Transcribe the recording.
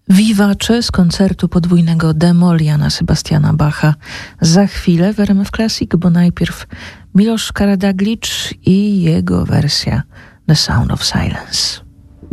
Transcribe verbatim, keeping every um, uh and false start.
Wiwacze z koncertu podwójnego d-moll Jana Sebastiana Bacha za chwilę w R M F Classic, bo najpierw Miloš Karađagić i jego wersja The Sound of Silence.